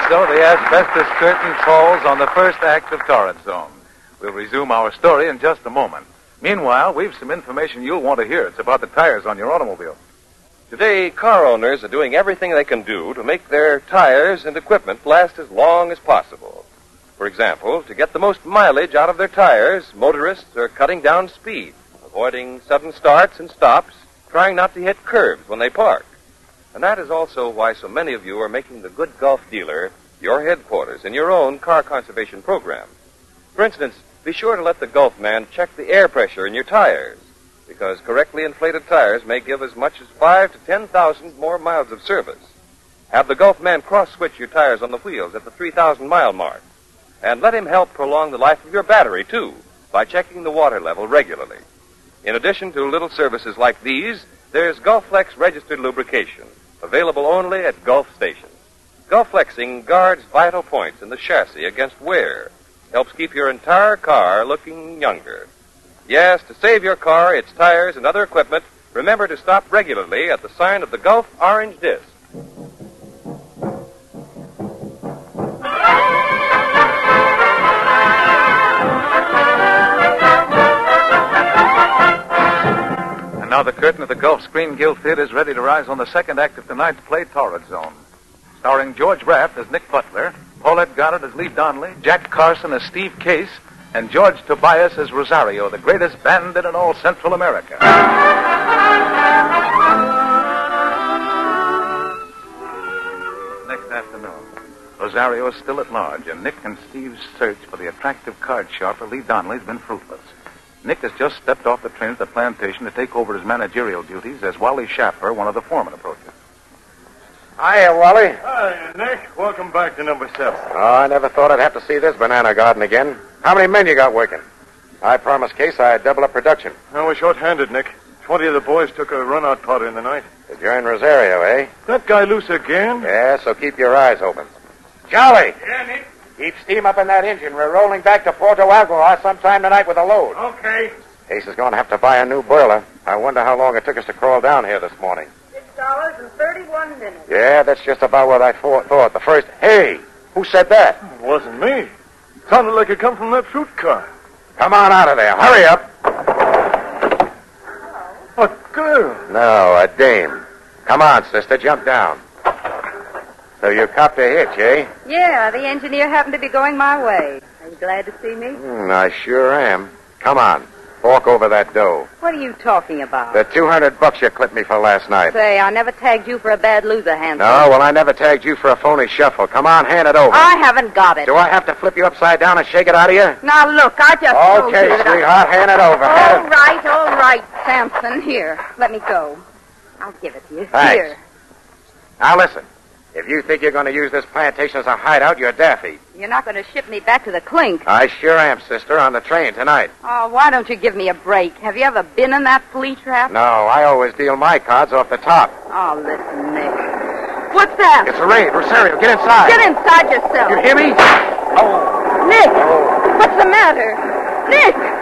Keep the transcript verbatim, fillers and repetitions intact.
so the asbestos curtain falls on the first act of Torrid Zone. We'll resume our story in just a moment. Meanwhile, we've some information you'll want to hear. It's about the tires on your automobile. Today, car owners are doing everything they can do to make their tires and equipment last as long as possible. For example, to get the most mileage out of their tires, motorists are cutting down speed, avoiding sudden starts and stops, trying not to hit curbs when they park. And that is also why so many of you are making the Good Gulf dealer your headquarters in your own car conservation program. For instance, be sure to let the Gulf man check the air pressure in your tires, because correctly inflated tires may give as much as five to ten thousand more miles of service. Have the Gulf man cross-switch your tires on the wheels at the three thousand mile mark. And let him help prolong the life of your battery, too, by checking the water level regularly. In addition to little services like these, there's Gulflex registered lubrication, available only at Gulf stations. Gulflexing guards vital points in the chassis against wear, helps keep your entire car looking younger. Yes, to save your car, its tires, and other equipment, remember to stop regularly at the sign of the Gulf orange disc. And now the curtain of the Gulf Screen Guild Theater is ready to rise on the second act of tonight's play, Torrid Zone. Starring George Raft as Nick Butler, Paulette Goddard as Lee Donnelly, Jack Carson as Steve Case, and George Tobias as Rosario, the greatest bandit in all Central America. Next afternoon, Rosario is still at large, and Nick and Steve's search for the attractive card sharper Lee Donnelly has been fruitless. Nick has just stepped off the train at the plantation to take over his managerial duties as Wally Schaffer, one of the foremen, approaches. Hiya, Wally. Hi, Nick. Welcome back to number seven. Oh, I never thought I'd have to see this banana garden again. How many men you got working? I promised Case I'd double up production. I was short-handed, Nick. Twenty of the boys took a run-out powder in the night. Did you in Rosario, eh? That guy loose again? Yeah, so keep your eyes open. Charlie! Yeah, Nick? Keep steam up in that engine. We're rolling back to Porto Alcohol sometime tonight with a load. Okay. Case is going to have to buy a new boiler. I wonder how long it took us to crawl down here this morning. Six dollars and thirty-one minutes. Yeah, that's just about what I thought. The first... Hey! Who said that? It wasn't me. Sounded like it come from that fruit car. Come on out of there. Hurry up. A girl. No, a dame. Come on, sister. Jump down. So you copped a hitch, eh? Yeah, the engineer happened to be going my way. Are you glad to see me? Mm, I sure am. Come on. Fork over that dough. What are you talking about? The two hundred bucks you clipped me for last night. Say, I never tagged you for a bad loser, Hanson. No, well, I never tagged you for a phony shuffle. Come on, hand it over. I haven't got it. Do I have to flip you upside down and shake it out of you? Now, look, I just told Okay, you that sweetheart, hand it over. I... Hand All it... right, all right, Samson. Here, let me go. I'll give it to you. Thanks. Here. Now, listen. If you think you're going to use this plantation as a hideout, you're daffy. You're not going to ship me back to the clink. I sure am, sister, on the train tonight. Oh, why don't you give me a break? Have you ever been in that flea trap? No, I always deal my cards off the top. Oh, listen, Nick. What's that? It's a raid. Rosario, get inside. Get inside yourself. You hear me? Nick! What's the matter? Nick!